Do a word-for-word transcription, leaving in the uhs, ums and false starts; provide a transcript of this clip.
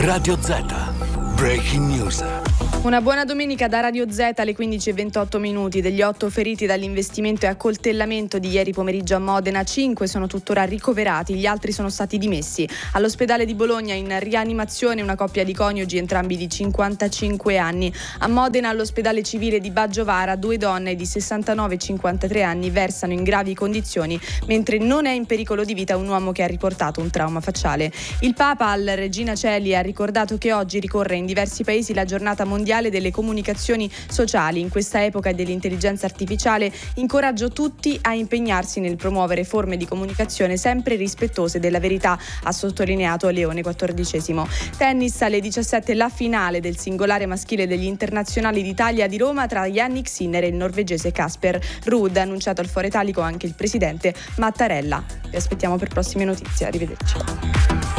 Radio Z. Breaking News. Una buona domenica da Radio Z alle quindici e ventotto minuti. Degli otto feriti dall'investimento e accoltellamento di ieri pomeriggio a Modena, cinque sono tuttora ricoverati, gli altri sono stati dimessi. All'ospedale di Bologna in rianimazione una coppia di coniugi, entrambi di cinquantacinque anni. A Modena, all'ospedale civile di Baggiovara, due donne di sessantanove e cinquantatré anni versano in gravi condizioni, mentre non è in pericolo di vita un uomo che ha riportato un trauma facciale. Il Papa al Regina Coeli ha ricordato che oggi ricorre in diversi paesi la giornata mondiale delle comunicazioni sociali. In questa epoca dell'intelligenza artificiale incoraggio tutti a impegnarsi nel promuovere forme di comunicazione sempre rispettose della verità, ha sottolineato Leone quattordicesimo. Tennis alle diciassette, la finale del singolare maschile degli internazionali d'Italia di Roma tra Jannik Sinner e il norvegese Casper Ruud. Ha annunciato al Foro Italico anche il presidente Mattarella. Vi aspettiamo per prossime notizie. Arrivederci.